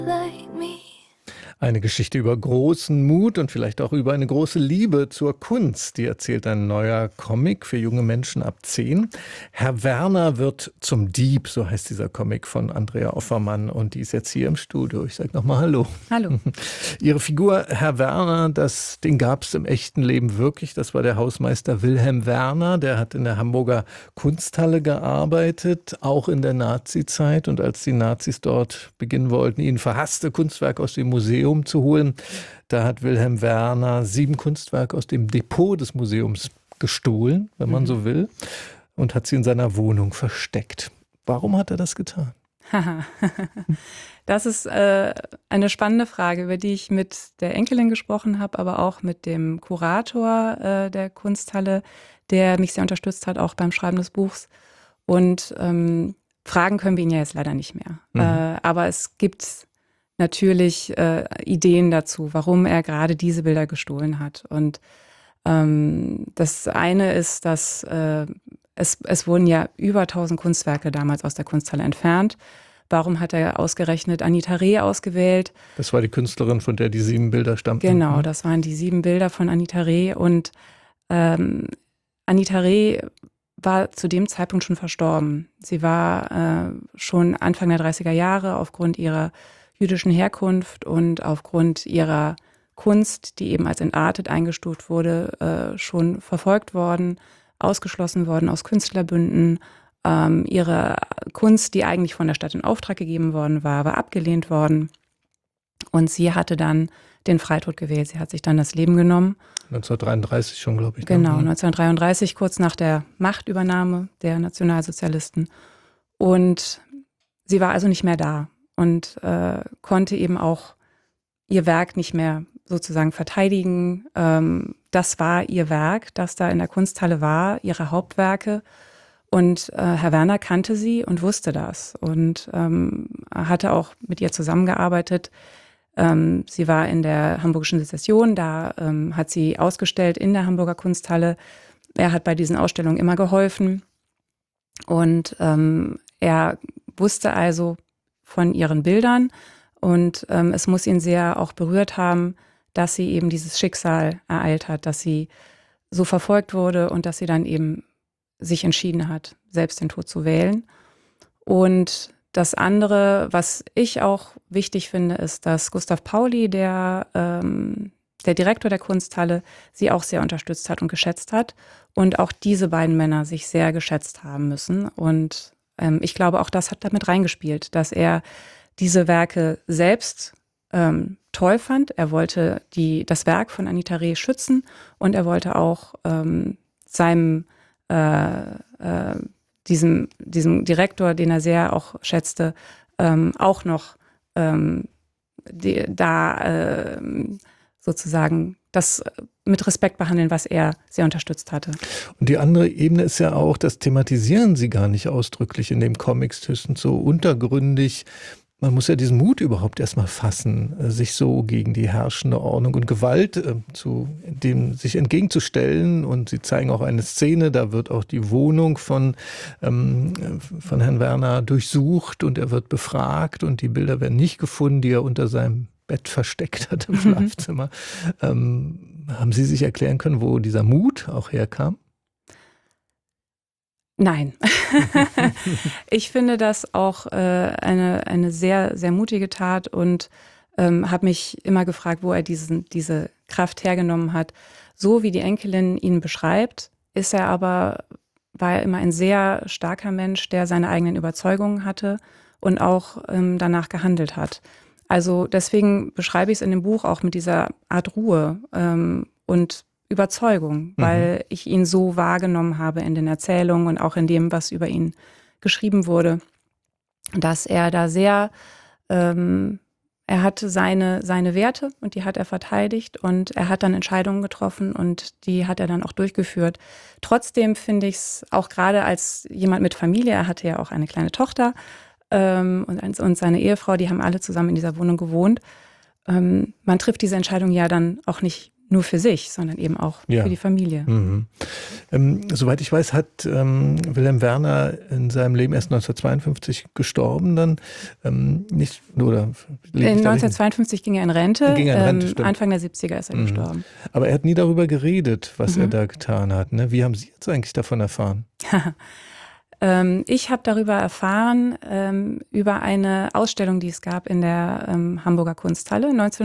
like me. Eine Geschichte über großen Mut und vielleicht auch über eine große Liebe zur Kunst. Die erzählt ein neuer Comic für junge Menschen ab 10. Herr Werner wird zum Dieb, so heißt dieser Comic von Andrea Offermann. Und die ist jetzt hier im Studio. Ich sage nochmal Hallo. Hallo. Ihre Figur, Herr Werner, den gab es im echten Leben wirklich. Das war der Hausmeister Wilhelm Werner. Der hat in der Hamburger Kunsthalle gearbeitet, auch in der Nazizeit. Und als die Nazis dort beginnen wollten, ihn verhasste Kunstwerke aus dem Museum zu holen, da hat Wilhelm Werner 7 Kunstwerke aus dem Depot des Museums gestohlen, wenn man so will, und hat sie in seiner Wohnung versteckt. Warum hat er das getan? Das ist eine spannende Frage, über die ich mit der Enkelin gesprochen habe, aber auch mit dem Kurator der Kunsthalle, der mich sehr unterstützt hat, auch beim Schreiben des Buchs. Und fragen können wir ihn ja jetzt leider nicht mehr. Aber es gibt natürlich Ideen dazu, warum er gerade diese Bilder gestohlen hat. Und das eine ist, dass es wurden ja über 1000 Kunstwerke damals aus der Kunsthalle entfernt. Warum hat er ausgerechnet Anita Reh ausgewählt? Das war die Künstlerin, von der die 7 Bilder stammten. Genau, das waren die 7 Bilder von Anita Reh. Und Anita Reh war zu dem Zeitpunkt schon verstorben. Sie war schon Anfang der 30er Jahre aufgrund ihrer jüdischen Herkunft und aufgrund ihrer Kunst, die eben als entartet eingestuft wurde, schon verfolgt worden, ausgeschlossen worden aus Künstlerbünden. Ihre Kunst, die eigentlich von der Stadt in Auftrag gegeben worden war abgelehnt worden. Und sie hatte dann den Freitod gewählt. Sie hat sich dann das Leben genommen. 1933 schon, glaube ich. Genau, 1933, kurz nach der Machtübernahme der Nationalsozialisten. Und sie war also nicht mehr da und konnte eben auch ihr Werk nicht mehr sozusagen verteidigen. Das war ihr Werk, das da in der Kunsthalle war, ihre Hauptwerke. Und Herr Werner kannte sie und wusste das und hatte auch mit ihr zusammengearbeitet. Sie war in der Hamburgischen Sezession, da hat sie ausgestellt in der Hamburger Kunsthalle. Er hat bei diesen Ausstellungen immer geholfen und er wusste also von ihren Bildern und es muss ihn sehr auch berührt haben, dass sie eben dieses Schicksal ereilt hat, dass sie so verfolgt wurde und dass sie dann eben sich entschieden hat, selbst den Tod zu wählen. Und das andere, was ich auch wichtig finde, ist, dass Gustav Pauli, der Direktor der Kunsthalle, sie auch sehr unterstützt hat und geschätzt hat. Und auch diese beiden Männer sich sehr geschätzt haben müssen. Und ich glaube, auch das hat damit reingespielt, dass er diese Werke selbst toll fand. Er wollte das Werk von Anita Reh schützen und er wollte auch diesem Direktor, den er sehr auch schätzte, auch noch sozusagen das mit Respekt behandeln, was er sehr unterstützt hatte. Und die andere Ebene ist ja auch, das thematisieren sie gar nicht ausdrücklich in dem Comics, höchstens so untergründig. Man muss ja diesen Mut überhaupt erstmal fassen, sich so gegen die herrschende Ordnung und Gewalt dem sich entgegenzustellen. Und sie zeigen auch eine Szene, da wird auch die Wohnung von Herrn Werner durchsucht und er wird befragt und die Bilder werden nicht gefunden, die er unter seinem Bett versteckt hat im Schlafzimmer. Haben Sie sich erklären können, wo dieser Mut auch herkam? Nein. Ich finde das auch eine sehr, sehr mutige Tat und habe mich immer gefragt, wo er diese Kraft hergenommen hat. So wie die Enkelin ihn beschreibt, war er immer ein sehr starker Mensch, der seine eigenen Überzeugungen hatte und auch danach gehandelt hat. Also deswegen beschreibe ich es in dem Buch auch mit dieser Art Ruhe und Überzeugung, weil ich ihn so wahrgenommen habe in den Erzählungen und auch in dem, was über ihn geschrieben wurde, dass er da sehr, er hatte seine Werte und die hat er verteidigt und er hat dann Entscheidungen getroffen und die hat er dann auch durchgeführt. Trotzdem finde ich es auch gerade als jemand mit Familie, er hatte ja auch eine kleine Tochter und seine Ehefrau, die haben alle zusammen in dieser Wohnung gewohnt. Man trifft diese Entscheidung ja dann auch nicht nur für sich, sondern eben auch für die Familie. Mhm. Soweit ich weiß, hat Wilhelm Werner in seinem Leben erst 1952 gestorben, dann nicht, oder? In 1952 ging er in Rente, Anfang der 70er ist er gestorben. Aber er hat nie darüber geredet, was er da getan hat. Ne? Wie haben Sie jetzt eigentlich davon erfahren? Ich habe darüber erfahren, über eine Ausstellung, die es gab in der Hamburger Kunsthalle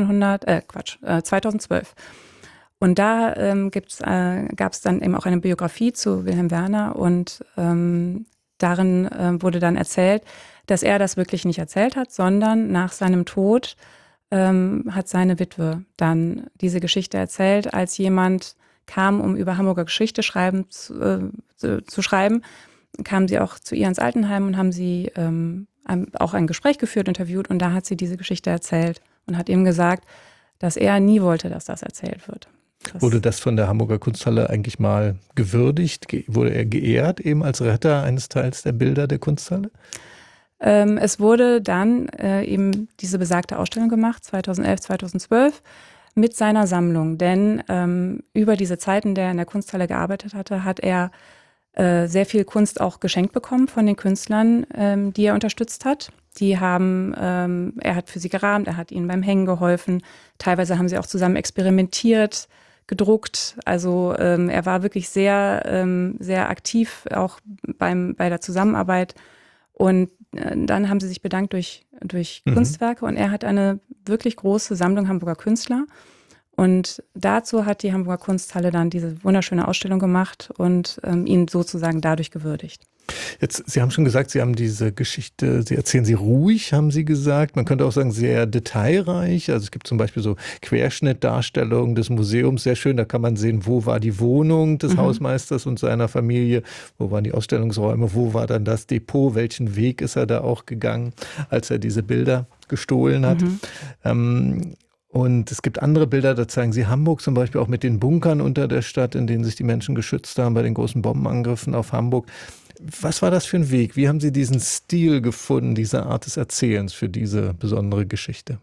2012. Und da gab es dann eben auch eine Biografie zu Wilhelm Werner und darin wurde dann erzählt, dass er das wirklich nicht erzählt hat, sondern nach seinem Tod hat seine Witwe dann diese Geschichte erzählt, als jemand kam, um über Hamburger Geschichte zu schreiben, kamen sie auch zu ihr ins Altenheim und haben sie auch ein Gespräch geführt, interviewt, und da hat sie diese Geschichte erzählt und hat ihm gesagt, dass er nie wollte, dass das erzählt wird. Wurde das von der Hamburger Kunsthalle eigentlich mal gewürdigt? Wurde er geehrt eben als Retter eines Teils der Bilder der Kunsthalle? Es wurde dann eben diese besagte Ausstellung gemacht, 2011, 2012, mit seiner Sammlung. Denn über diese Zeiten, in der er in der Kunsthalle gearbeitet hatte, hat er sehr viel Kunst auch geschenkt bekommen von den Künstlern, die er unterstützt hat. Er hat für sie gerahmt, er hat ihnen beim Hängen geholfen. Teilweise haben sie auch zusammen experimentiert, gedruckt. Also er war wirklich sehr, sehr aktiv auch bei der Zusammenarbeit. Und dann haben sie sich bedankt durch Kunstwerke. Und er hat eine wirklich große Sammlung Hamburger Künstler. Und dazu hat die Hamburger Kunsthalle dann diese wunderschöne Ausstellung gemacht und ihn sozusagen dadurch gewürdigt. Jetzt, Sie haben schon gesagt, Sie haben diese Geschichte, Sie erzählen sie ruhig, haben Sie gesagt. Man könnte auch sagen, sehr detailreich. Also es gibt zum Beispiel so Querschnittdarstellungen des Museums, sehr schön. Da kann man sehen, wo war die Wohnung des Hausmeisters und seiner Familie, wo waren die Ausstellungsräume, wo war dann das Depot, welchen Weg ist er da auch gegangen, als er diese Bilder gestohlen hat. Und es gibt andere Bilder, da zeigen Sie Hamburg zum Beispiel auch mit den Bunkern unter der Stadt, in denen sich die Menschen geschützt haben bei den großen Bombenangriffen auf Hamburg. Was war das für ein Weg? Wie haben Sie diesen Stil gefunden, diese Art des Erzählens für diese besondere Geschichte?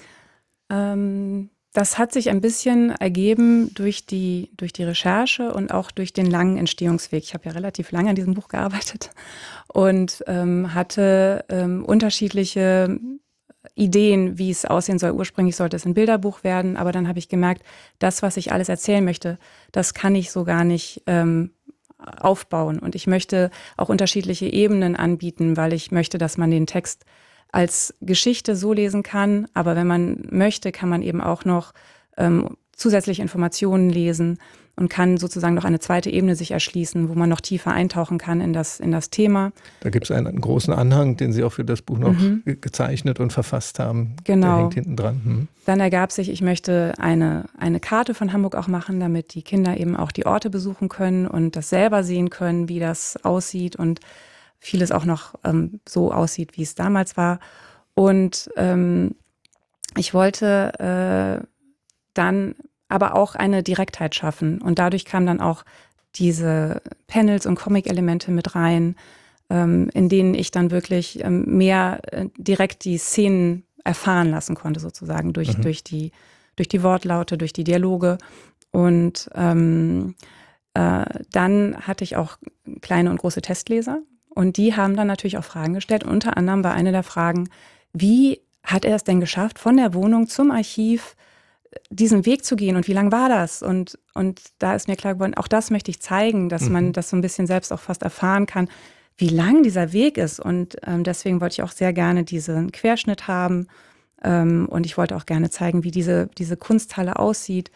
Das hat sich ein bisschen ergeben durch die Recherche und auch durch den langen Entstehungsweg. Ich habe ja relativ lange an diesem Buch gearbeitet und hatte unterschiedliche Ideen, wie es aussehen soll. Ursprünglich sollte es ein Bilderbuch werden, aber dann habe ich gemerkt, das, was ich alles erzählen möchte, das kann ich so gar nicht aufbauen. Und ich möchte auch unterschiedliche Ebenen anbieten, weil ich möchte, dass man den Text als Geschichte so lesen kann. Aber wenn man möchte, kann man eben auch noch zusätzliche Informationen lesen und kann sozusagen noch eine zweite Ebene sich erschließen, wo man noch tiefer eintauchen kann in das Thema. Da gibt es einen großen Anhang, den Sie auch für das Buch noch gezeichnet und verfasst haben. Genau. Der hängt hinten dran. Dann ergab sich, ich möchte eine Karte von Hamburg auch machen, damit die Kinder eben auch die Orte besuchen können und das selber sehen können, wie das aussieht und vieles auch noch so aussieht, wie es damals war. Und ich wollte dann aber auch eine Direktheit schaffen. Und dadurch kamen dann auch diese Panels und Comic-Elemente mit rein, in denen ich dann wirklich mehr direkt die Szenen erfahren lassen konnte, sozusagen, durch die Wortlaute, durch die Dialoge. Und dann hatte ich auch kleine und große Testleser. Und die haben dann natürlich auch Fragen gestellt. Unter anderem war eine der Fragen, wie hat er es denn geschafft, von der Wohnung zum Archiv diesen Weg zu gehen und wie lang war das? Und da ist mir klar geworden, auch das möchte ich zeigen, dass man das so ein bisschen selbst auch fast erfahren kann, wie lang dieser Weg ist. Und deswegen wollte ich auch sehr gerne diesen Querschnitt haben. Und ich wollte auch gerne zeigen, wie diese Kunsthalle aussieht.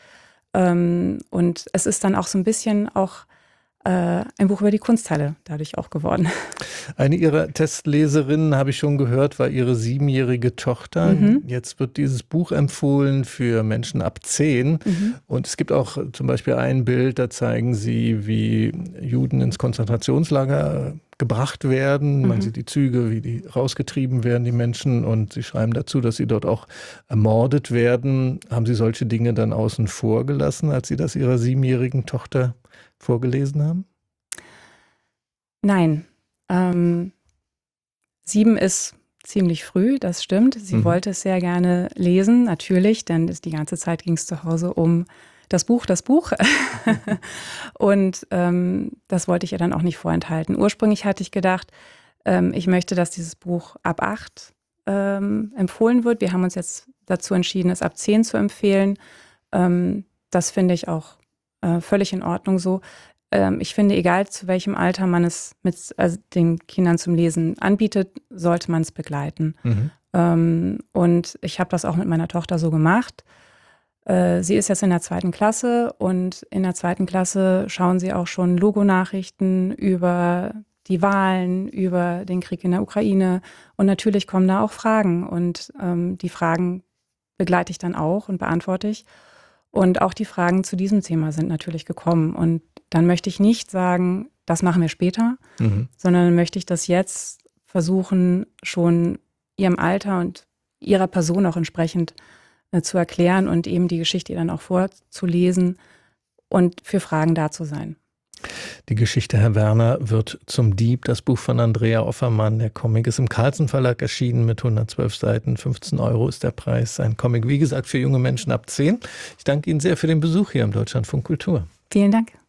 Und es ist dann auch so ein bisschen auch ein Buch über die Kunsthalle dadurch auch geworden. Eine Ihrer Testleserinnen, habe ich schon gehört, war Ihre 7-jährige Tochter. Jetzt wird dieses Buch empfohlen für Menschen ab 10. Und es gibt auch zum Beispiel ein Bild, da zeigen Sie, wie Juden ins Konzentrationslager gebracht werden. Man sieht die Züge, wie die rausgetrieben werden, die Menschen. Und Sie schreiben dazu, dass sie dort auch ermordet werden. Haben Sie solche Dinge dann außen vor gelassen, als Sie das Ihrer 7-jährigen Tochter vorgelesen haben? Nein. 7 ist ziemlich früh, das stimmt. Sie wollte es sehr gerne lesen, natürlich, denn die ganze Zeit ging es zu Hause um das Buch. Und das wollte ich ihr dann auch nicht vorenthalten. Ursprünglich hatte ich gedacht, ich möchte, dass dieses Buch ab 8 empfohlen wird. Wir haben uns jetzt dazu entschieden, es ab 10 zu empfehlen. Das finde ich auch völlig in Ordnung so. Ich finde, egal zu welchem Alter man es mit den Kindern zum Lesen anbietet, sollte man es begleiten. Und ich habe das auch mit meiner Tochter so gemacht. Sie ist jetzt in der 2. Klasse und in der 2. Klasse schauen sie auch schon Logonachrichten über die Wahlen, über den Krieg in der Ukraine. Und natürlich kommen da auch Fragen. Und die Fragen begleite ich dann auch und beantworte ich. Und auch die Fragen zu diesem Thema sind natürlich gekommen. Und dann möchte ich nicht sagen, das machen wir später, sondern dann möchte ich das jetzt versuchen, schon ihrem Alter und ihrer Person auch entsprechend zu erklären und eben die Geschichte ihr dann auch vorzulesen und für Fragen da zu sein. Die Geschichte Herr Werner wird zum Dieb, das Buch von Andrea Offermann. Der Comic ist im Carlsen Verlag erschienen mit 112 Seiten. 15 € ist der Preis. Ein Comic, wie gesagt, für junge Menschen ab 10. Ich danke Ihnen sehr für den Besuch hier im Deutschlandfunk Kultur. Vielen Dank.